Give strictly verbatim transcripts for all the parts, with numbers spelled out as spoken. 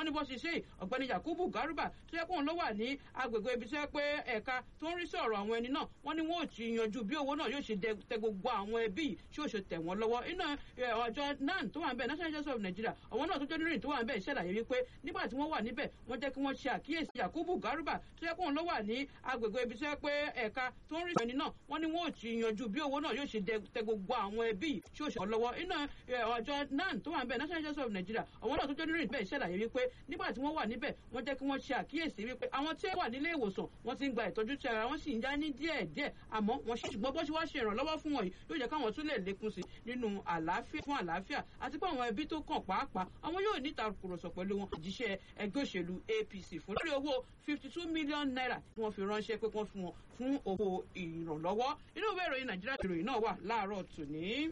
wọ́n ní bó ṣe ṣe ọ̀gbẹ́ni Yakubu Garuba tó yẹ kó òun ló wà ní agbègbè ibi tó yẹ pé ẹ̀ka tó ń rí sí ọ̀rọ̀ àwọn ẹni náà wọ́n ní wọ́n ò ti yanjú bí owó náà yóò ṣe tẹ gbogbo àwọn ẹbí yìí tí yóò ṣe tẹ̀ wọ́n lọ́wọ́ iná ọjọ́ nan tó wà ń bẹ̀ National Agency of Nigeria àwọn náà tó jẹ́ oníròyìn tó wà ń bẹ̀ ṣàlàyé wípé nígbà tí wọ́n wà níbẹ̀ wọ́n jẹ́ kí wọ́n ṣe àkíyèsí Yakubu Garuba tó yẹ kó òun ló wà ní agbègbè ibi tó yẹ pé ẹ̀ka tó ń rí sí ẹni náà wọ́n ní wọ́n ò ti yanjú bí owó náà yóò ṣe tẹ gbogbo àwọn ẹbí yìí tí yóò ṣe lọ́wọ́ iná ọjọ́ nan tó wà ń bẹ̀ National Agency of Nigeria àwọn náà tó jẹ́ oníròyìn bẹ̀ ṣàlàyé wípé nígbà tí wọ́n wà níbẹ̀ wọ́n jẹ́ kí wọ́n ṣe àkíyèsí wípé àwọn tí wà nílé ìwòsàn wọ́n ti ń gba ìtọ́jú tí ara wọn sì ń já ní díẹ̀ díẹ̀ àmọ́ wọ́n ṣe ṣùgbọ́n bó ṣe wá ṣe ìrànlọ́wọ́ fún wọn yìí yóò jẹ́ káwọn tún lè lékún sí nínú àlàáfíà fún àlàáfíà àti pé àwọn ẹbí tó kàn pàápàá àwọn yóò ní ìtàkùrọ̀sọ pẹ̀lú wọn òjíṣẹ́ ẹgbẹ́ òṣèlú A P C fún lórí owó fifty two million naira tí wọ́n fi ránṣẹ́ pé wọ́n fún wọn fún owó ìrànlọ́wọ́ inú ìwé ìròyìn Nàìjíríà ìròyìn náà wà láàárọ̀ tòní.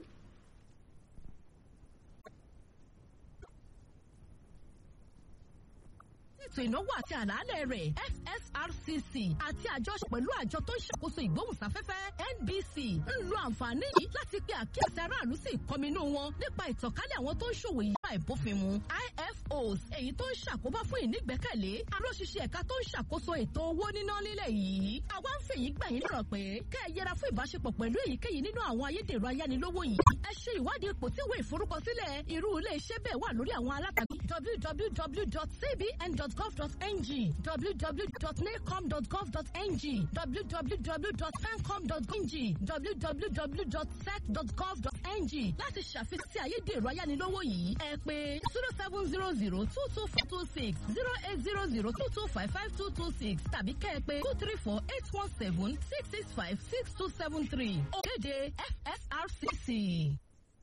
ètò ìnáwó àti àlàálẹ̀ rẹ̀ F S R C C àti àjọṣe pẹ̀lú àjọ tó ń ṣàkóso ìgbóhùnsáfẹ́fẹ́ N B C ń lo àǹfààní yìí láti pe àkíyèsí aráàlú sí ìkọminú wọn nípa ìtànkálẹ̀ àwọn tó ń ṣòwò ìyá ìbófinmu I F Os èyí tó ń ṣàkóbá fún ìnígbẹ́kẹ̀lé aróṣiṣẹ ẹ̀ka tó ń ṣàkóso ètò owó níná nílẹ̀ yìí àwa ń fèyí gbà yín lọ́rọ̀ pé kẹ́ ẹ yẹra fún ìbáṣepọ̀ pẹ̀lú èyíkéyìí nínú àwọn ayédèrú ayánilówó yìí ẹ ṣe ìwádìí ipò tí ìwé ìforúkọsílẹ̀ irú ilé iṣẹ́ bẹ́ẹ̀ wà lórí àwọn alátagbà w w w dot c b n dot gov dot n g w w w dot nacom dot gov dot n g w w w dot fencom dot n g w w w dot sec dot gov dot n g láti ṣàfihàn sí ayédèrú ayánilówó yìí ẹ pé zero seven zero zero two two four two six zero eight zero zero two two five five two two six tàbí kẹ́ ẹ pé two three four eight one seven six six five six two seven three òkèdè F S R C C.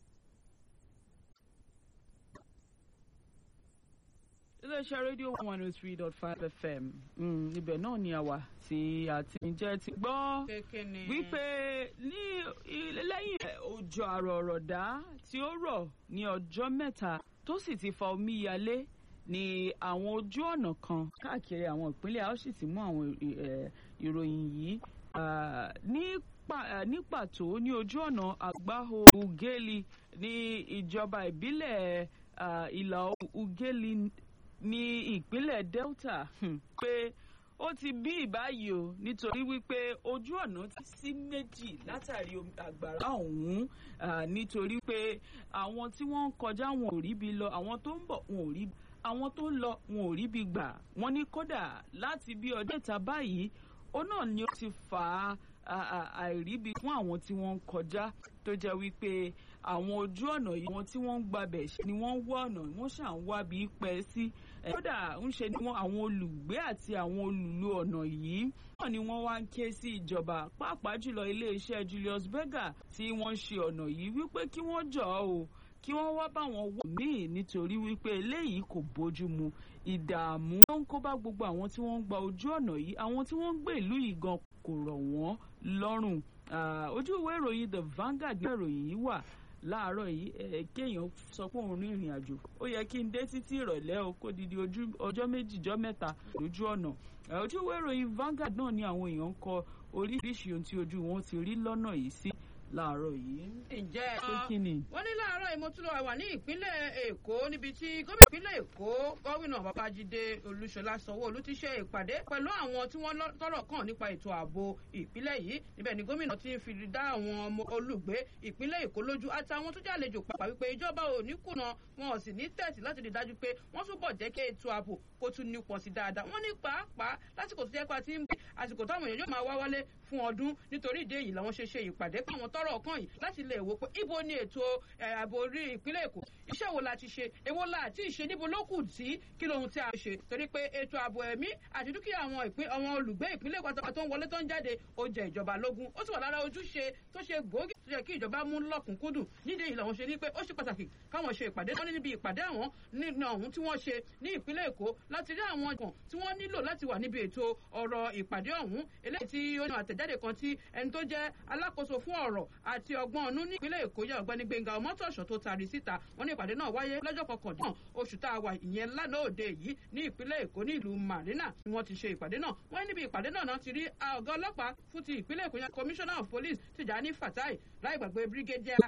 iléeṣẹ́ rédíò one oh three dot five F M ibẹ̀ náà ni àwa tí a ti ń jẹ́ ti gbọ́ wípé ní lẹ́yìn òjò àrọ̀rọ̀dá tí ó rọ̀ ní ọjọ́ mẹ́ta tó sì ti fa omíyalé ní àwọn ojú ọ̀nà kan káàkiri àwọn ìpínlẹ̀ a ó sì ti mú àwọn ìròyìn yìí ní pàtó ní ojú ọ̀nà Àgbáhò Ugeli ní ìjọba ìbílẹ̀ ìlà Ugeli ní ìpínlẹ̀ Delta pé ó ti bí ìbáyìí o nítorí wípé ojú ọ̀nà ti sí méjì látàrí àgbàrá ọ̀hún nítorí pé àwọn tí wọ́n ń kọjá wọn ò ríbi lọ àwọn tó ń bọ̀ wọn ò ríbi àwọn tó ń lọ wọn ò ríbi gbà wọ́n ní kódà láti bí ọjọ́ ìta báyìí ó náà ni ó ti fà á àìríbi fún àwọn tí wọ́n ń kọjá tó jẹ́ wípé àwọn ojú ọ̀nà yìí àwọn tí wọ́n ń gbabẹ̀ ṣe ni wọ́n ń wá ọ̀nà wọ́n ṣà ń wá bí pẹ́ sí kódà ń ṣe ni wọ́n àwọn olùgbé àti àwọn olùlò ọ̀nà yìí náà ni wọ́n wá ń ké sí ìjọba pàápàá jùlọ iléeṣẹ́ Julius Berger tí wọ́n ṣe ọ̀nà yìí wípé kí wọ́n jọ̀ọ́ o kí wọ́n wá bá wọn wò míì nítorí wípé eléyìí kò bójú mu ìdààmú ló ń kó bá gbogbo àwọn tí wọ́n ń gba ojú ọ̀nà yìí àwọn tí wọ́n ń gbé ìlú yìí gan kò rọ̀ wọ́n lọ́rùn ojú ìwé ìròyìn The Vanguard ní ìròyìn yìí wà láàárọ̀ yìí kéèyàn sọ pé òun rin ìrìn àjò ó yẹ kí n dé títí ìrọ̀lẹ́ o kó didi ọjọ́ méjì jọ́ mẹ́ta lójú ọ̀nà ojú ìwé ìròyìn Vanguard náà ni àwọn èèyàn ń kọ oríṣiríṣi ohun tí ojú wọn ti rí lọ́nà yìí sí láàárọ̀ yìí. ǹjẹ́ pé kí ni. wọ́n ní láàárọ̀ yìí mo tún lọ wà ní ìpínlẹ̀ Èkó níbi tí gómìnà ìpínlẹ̀ Èkó gómìnà Babájídé Olúṣọlá Sanwó-Olú ti ṣe ìpàdé pẹ̀lú àwọn tí wọ́n tọ́rọ̀ kàn nípa ètò ààbò ìpínlẹ̀ yìí níbẹ̀ ni gómìnà ti fi dá àwọn ọmọ olùgbé ìpínlẹ̀ Èkó lójú àtàwọn tó jàlejò pàpà wípé ìjọba ò ní kùnà wọn ò sì ní tẹ̀sí láti rí dájú pé wọ́n túbọ̀ jẹ́ kí ètò ààbò kó tún nípọn sí dáadáa wọ́n ní pàápàá lásìkò tó jẹ́ pé àti ń bẹ àsìkò táwọn èèyàn yóò máa wá wálé fún ọdún nítorí ìdí èyí làwọn ṣe ṣe ìpàdé pé àwọn tọ́rọ̀ kàn yìí láti lè wò pé ibo ni ètò ààbò orí ìpínlẹ̀ Èkó iṣẹ́ wo la ti ṣe èwo la ti ṣe níbo ló kù sí kí lohun tí a ṣe torí pé ètò ààbò ẹ̀mí àti dúkìá àwọn ìpín àwọn olùgbé ìpínlẹ̀ pátápátá tó ń wọlé tó ń jáde ó jẹ ìjọba lógún ó sì wà lára ojúṣe tó ṣe gbòógì tó yẹ kí ìjọba mú lọ́kùnkúndùn nídìí èyí làwọn ṣe ní pé ó ṣe pàtàkì káwọn ṣe ìpàdé wọn níbi ìpàdé àwọn nínú ọ̀hún tí wọ́n ṣe ní ìpínlẹ̀ Èkó láti rí àwọn ìkàn tí wọ́n nílò láti wà níbi ètò ọ̀rọ̀ ìpàdé ọ̀hún eléyìí tí ó ní àtẹ̀jáde kan tí ẹni tó jẹ́ alákòóso fún ọ̀rọ̀ àti ọgbọ́n ọ̀nù ní ìpínlẹ̀ Èkó yẹ ọ̀gbẹ́ni Gbẹ́ngà Ọmọ́tọ̀ṣọ́ tó tari síta wọ́n ní ìpàdé náà wáyé lọ́jọ́ kọkàndínlọ́gbọ̀n oṣù tá a wà ìyẹn lánàá òde yìí ní ìpínlẹ̀ Èkó ní ìlú Marina ni wọ́n ti ṣe ìpàdé náà wọ́n níbi ìpàdé náà náà ti rí ọ̀gá ọlọ́pàá fún ti ìpínlẹ̀ Èkó yẹn Commissioner of Police Tijani Fatai láì gbàgbé brigadier